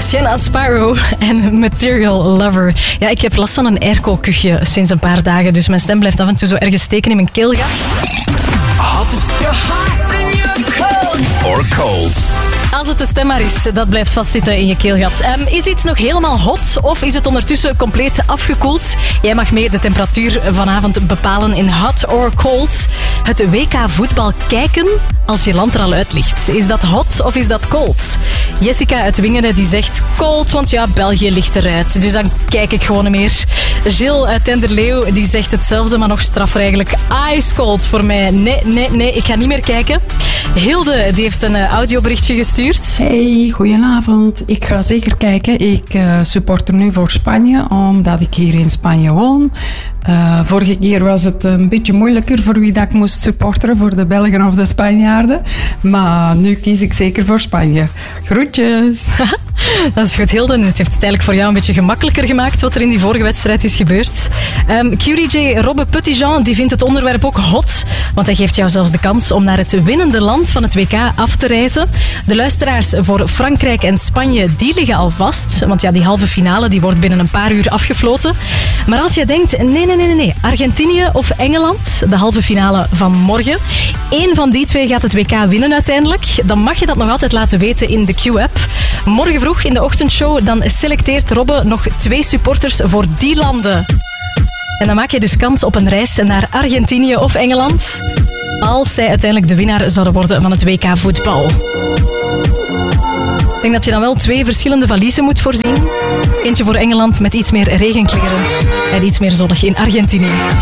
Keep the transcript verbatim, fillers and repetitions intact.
Sienna Sparrow en Material Lover. Ja, ik heb last van een airco-kuchje sinds een paar dagen, dus mijn stem blijft af en toe zo ergens steken in mijn keelgat. Hot or cold? Als het de stem maar is, dat blijft vastzitten in je keelgat. Um, is iets nog helemaal hot of is het ondertussen compleet afgekoeld? Jij mag mee de temperatuur vanavond bepalen in hot or cold. Het W K voetbal kijken als je land er al uit ligt. Is dat hot of is dat cold? Jessica uit Wingeren die zegt cold, want ja, België ligt eruit. Dus dan kijk ik gewoon meer. Gilles uit Tenderleeuw die zegt hetzelfde, maar nog straffer eigenlijk. Ice cold voor mij. Nee, nee, nee, ik ga niet meer kijken. Hilde die heeft een audioberichtje gestuurd. Hey, goedenavond. Ik ga zeker kijken. Ik uh, supporter nu voor Spanje, omdat ik hier in Spanje woon. Uh, vorige keer was het een beetje moeilijker voor wie dat ik moest supporteren, voor de Belgen of de Spanjaarden. Maar nu kies ik zeker voor Spanje. Groetjes. Dat is goed, Hilde. Het heeft het eigenlijk voor jou een beetje gemakkelijker gemaakt wat er in die vorige wedstrijd is gebeurd. Um, Q D J Robbe Petitjean die vindt het onderwerp ook hot, want hij geeft jou zelfs de kans om naar het winnende land van het W K af te reizen. De luisteraars voor Frankrijk en Spanje, die liggen al vast, want ja, die halve finale die wordt binnen een paar uur afgefloten. Maar als je denkt, nee, nee, nee, nee, Argentinië of Engeland, de halve finale van morgen, één van die twee gaat het W K winnen uiteindelijk, dan mag je dat nog altijd laten weten in de Q-app. Morgen vroeg in de ochtendshow, dan selecteert Robbe nog twee supporters voor die landen. En dan maak je dus kans op een reis naar Argentinië of Engeland, als zij uiteindelijk de winnaar zouden worden van het W K voetbal. Ik denk dat je dan wel twee verschillende valiezen moet voorzien. Eentje voor Engeland met iets meer regenkleren en iets meer zonnig in Argentinië.